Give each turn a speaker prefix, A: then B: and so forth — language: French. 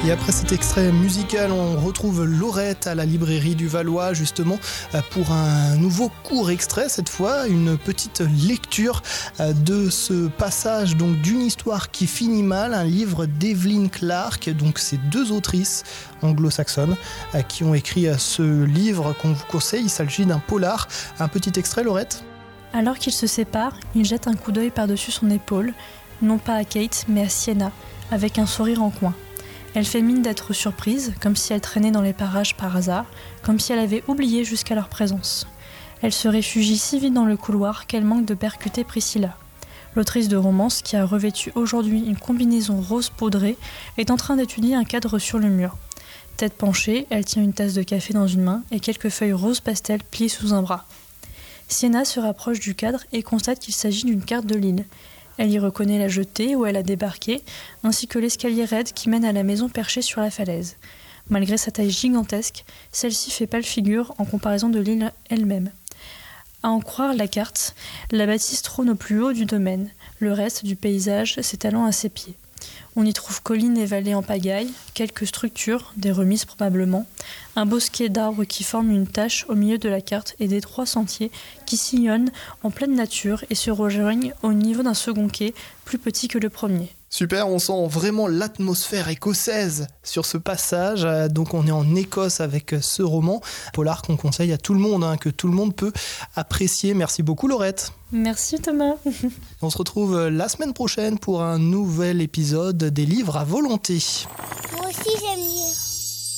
A: Et après cet extrait musical, on retrouve Laurette à la librairie du Valois, justement, pour un nouveau court extrait, cette fois, une petite lecture de ce passage donc, d'une histoire qui finit mal, un livre d'Evelyn Clark, donc ces deux autrices anglo-saxonnes qui ont écrit ce livre qu'on vous conseille. Il s'agit d'un polar. Un petit extrait, Laurette ?
B: Alors qu'ils se séparent, il jette un coup d'œil par-dessus son épaule, non pas à Kate, mais à Sienna, avec un sourire en coin. Elle fait mine d'être surprise, comme si elle traînait dans les parages par hasard, comme si elle avait oublié jusqu'à leur présence. Elle se réfugie si vite dans le couloir qu'elle manque de percuter Priscilla. L'autrice de romance, qui a revêtu aujourd'hui une combinaison rose poudrée, est en train d'étudier un cadre sur le mur. Tête penchée, elle tient une tasse de café dans une main et quelques feuilles rose pastel pliées sous un bras. Sienna se rapproche du cadre et constate qu'il s'agit d'une carte de l'île. Elle y reconnaît la jetée où elle a débarqué, ainsi que l'escalier raide qui mène à la maison perchée sur la falaise. Malgré sa taille gigantesque, celle-ci fait pâle figure en comparaison de l'île elle-même. À en croire la carte, la bâtisse trône au plus haut du domaine, le reste du paysage s'étalant à ses pieds. On y trouve collines et vallées en pagaille, quelques structures, des remises probablement, un bosquet d'arbres qui forment une tache au milieu de la carte et d'étroits sentiers qui sillonnent en pleine nature et se rejoignent au niveau d'un second quai plus petit que le premier.
A: Super, on sent vraiment l'atmosphère écossaise sur ce passage. Donc on est en Écosse avec ce roman, polar qu'on conseille à tout le monde, que tout le monde peut apprécier. Merci beaucoup Laurette.
B: Merci Thomas.
A: On se retrouve la semaine prochaine pour un nouvel épisode des livres à volonté.
C: Moi aussi j'aime lire.